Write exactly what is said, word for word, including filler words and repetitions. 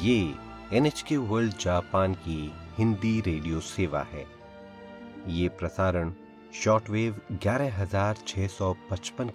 ये N H के world Japan की हिंदी रेडियो सेवा है। ये प्रसारण शॉर्टवेव ग्यारह हजार छह सौ पचपन